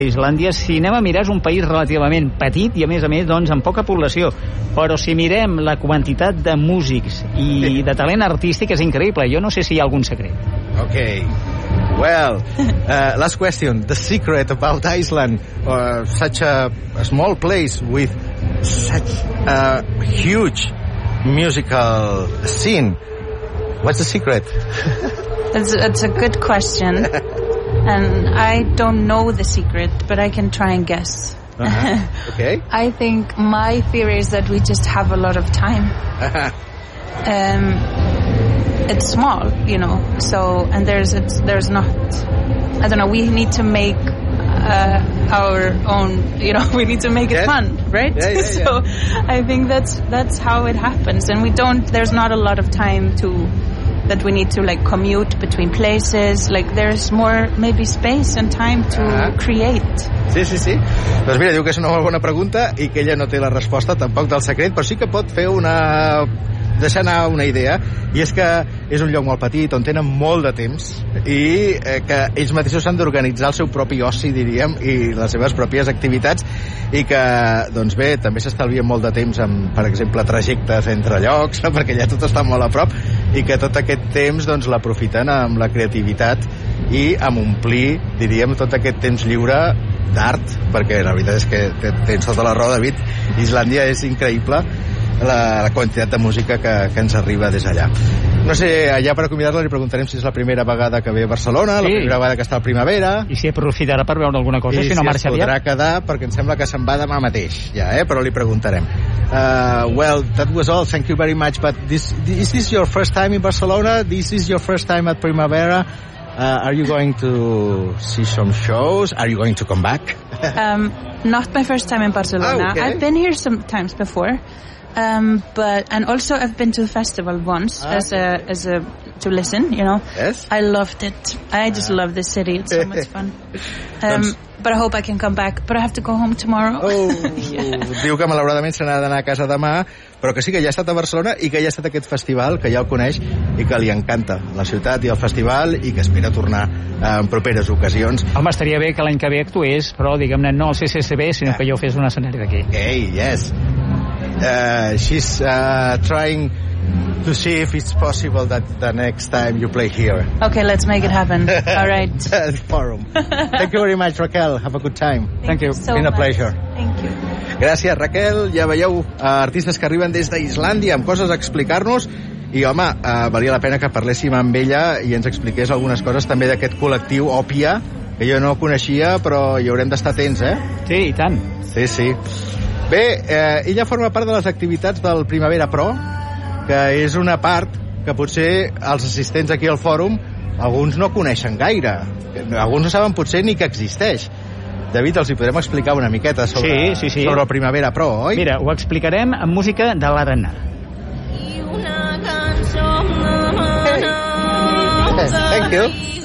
Islàndia, si anem a mirar, és un país relativament petit i a més, doncs, amb poca població. Però si mirem la quantitat de músics i de talent artístic és increïble. Jo no sé si hi ha algun secret. Okay. Well, last question. The secret about Iceland, such a small place with such a huge musical scene. What's the secret? It's a good question. And I don't know the secret, but I can try and guess. Okay. I think my theory is that we just have a lot of time. It's small, so, and there's not, I don't know, we need to make our own, we need to make it fun, right? Yeah. So I think that's how it happens. And there's not a lot of time that we need to commute between places. There's more maybe space and time to create. Sí. Doncs mira, diu que és una molt bona pregunta i que ella no té la resposta tampoc del secret, però sí que pot fer deixar anar una idea, i és que és un lloc molt petit on tenen molt de temps i que ells mateixos s'han d'organitzar el seu propi oci, diríem, i les seves pròpies activitats, i que, doncs bé, també s'estalvien molt de temps amb, per exemple, trajectes entre llocs, no? Perquè allà tot està molt a prop, i que tot aquest temps doncs l'aprofiten amb la creativitat i amb omplir, diríem, tot aquest temps lliure d'art, perquè la veritat és que tens tota la raó, David. Islàndia és increïble, la quantitat de música que ens arriba des d'allà. No sé, allà per acomiadar-la li preguntarem si és la primera vegada que ve a Barcelona, la primera vegada que està a Primavera, i si aprofitarà per veure alguna cosa, si no marxa aviat. I si es podrà quedar, perquè em sembla que se'n va demà mateix ja, però li preguntarem. Well, that was all, thank you very much, but is this your first time in Barcelona? This is your first time at Primavera? Are you going to see some shows? Are you going to come back? Not my first time in Barcelona. Okay. I've been here some times before. And also I've been to the festival once as a to listen, Yes. I loved it. I just love the city. It's so much fun. But I hope I can come back. But I have to go home tomorrow. Diu que malauradament se n'ha d'anar a casa demà, però que sí que ja ha estat a Barcelona i que ja ha estat aquest festival, que ja el coneix i que li encanta la ciutat i el festival, i que espera tornar en properes ocasions. Home, estaria bé que l'any que ve actués, però diguem-ne no al CCCB, sinó que jo fes un escenari d'aquí. Okay, yes. She's trying to see if it's possible that the next time you play here. Okay, let's make it happen. All right. Forum. Thank you very much, Raquel. Have a good time. Thank you so Been a pleasure. Thank you. Gràcies, Raquel. Ja veieu, artistes que arriben des d'Islàndia amb coses a explicar-nos, i home, valia la pena que parléssim amb ella i ens expliqués algunes coses també d'aquest col·lectiu Òpia, que jo no coneixia, però hi haurem d'estar atents, Sí, i tant. Sí. Bé, ella forma part de les activitats del Primavera Pro, que és una part que potser els assistents aquí al fòrum alguns no coneixen gaire, alguns no saben potser ni que existeix. David, els hi podrem explicar una miqueta sobre el Primavera Pro, oi? Mira, ho explicarem amb música de l'Arena. Thank you.